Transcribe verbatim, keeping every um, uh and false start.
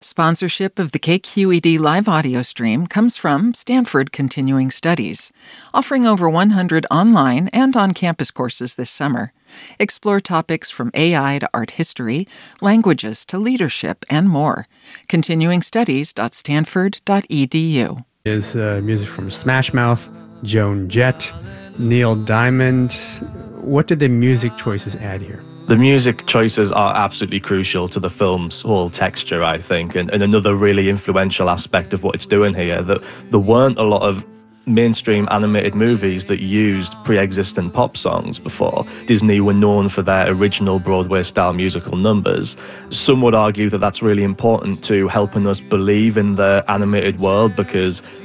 Sponsorship of the K Q E D live audio stream comes from Stanford Continuing Studies, offering over one hundred online and on-campus courses this summer. Explore topics from A I to art history, languages to leadership, and more. continuing studies dot stanford dot e d u. Is uh, music from Smash Mouth, Joan Jett, Neil Diamond. What did the music choices add here? The music choices are absolutely crucial to the film's whole texture, I think, and, and another really influential aspect of what it's doing here, that there weren't a lot of mainstream animated movies that used pre-existent pop songs before. Disney were known for their original Broadway-style musical numbers. Some would argue that that's really important to helping us believe in the animated world, because